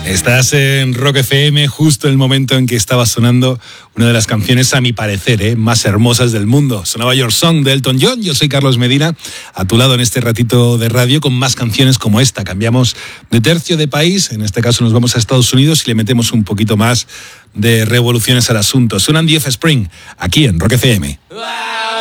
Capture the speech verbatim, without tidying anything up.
Estás en Rock F M, justo en el momento en que estaba sonando una de las canciones, a mi parecer, ¿eh? más hermosas del mundo. Sonaba Your Song de Elton John. Yo soy Carlos Medina, a tu lado en este ratito de radio con más canciones como esta. Cambiamos de tercio de país, en este caso nos vamos a Estados Unidos y le metemos un poquito más de revoluciones al asunto. Suenan The Offspring, aquí en Rock F M. ¡Wow!